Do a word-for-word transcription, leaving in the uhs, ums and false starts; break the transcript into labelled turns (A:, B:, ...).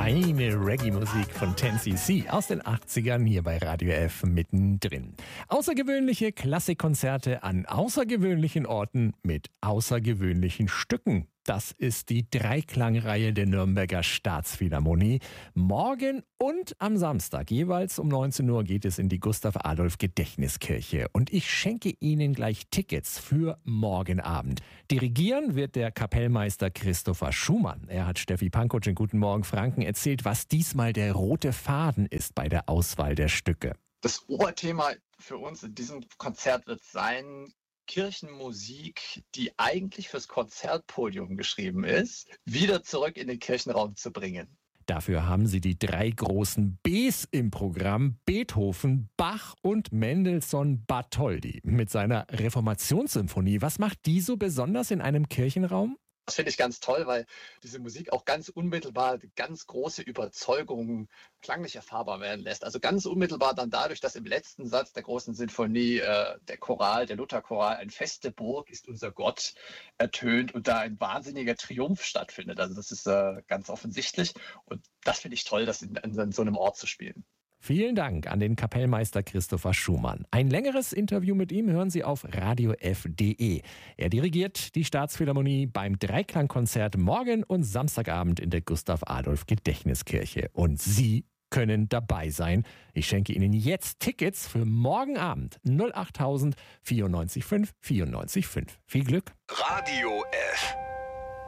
A: Feine Reggae-Musik von ten C C aus den achtzigern hier bei Radio F mittendrin. Außergewöhnliche Klassikkonzerte an außergewöhnlichen Orten mit außergewöhnlichen Stücken. Das ist die Dreiklangreihe der Nürnberger Staatsphilharmonie. Morgen und am Samstag jeweils um neunzehn Uhr geht es in die Gustav-Adolf-Gedächtniskirche. Und ich schenke Ihnen gleich Tickets für morgen Abend. Dirigieren wird der Kapellmeister Christopher Schumann. Er hat Steffi Pankow in Guten Morgen Franken erzählt, was diesmal der rote Faden ist bei der Auswahl der Stücke.
B: Das Oberthema für uns in diesem Konzert wird sein: Kirchenmusik, die eigentlich fürs Konzertpodium geschrieben ist, wieder zurück in den Kirchenraum zu bringen.
A: Dafür haben sie die drei großen Bs im Programm: Beethoven, Bach und Mendelssohn-Bartholdy mit seiner Reformationssymphonie. Was macht die so besonders in einem Kirchenraum?
B: Das finde ich ganz toll, weil diese Musik auch ganz unmittelbar ganz große Überzeugungen klanglich erfahrbar werden lässt. Also ganz unmittelbar dann dadurch, dass im letzten Satz der großen Sinfonie äh, der Choral, der Lutherchoral, ein feste Burg ist unser Gott, ertönt und da ein wahnsinniger Triumph stattfindet. Also das ist äh, ganz offensichtlich und das finde ich toll, das in, in, in so einem Ort zu spielen.
A: Vielen Dank an den Kapellmeister Christopher Schumann. Ein längeres Interview mit ihm hören Sie auf radio f punkt d e. Er dirigiert die Staatsphilharmonie beim Dreiklangkonzert morgen und Samstagabend in der Gustav-Adolf-Gedächtniskirche. Und Sie können dabei sein. Ich schenke Ihnen jetzt Tickets für morgen Abend. null acht tausend vierundneunzig fünf vierundneunzig fünf. Viel Glück.
C: Radio F.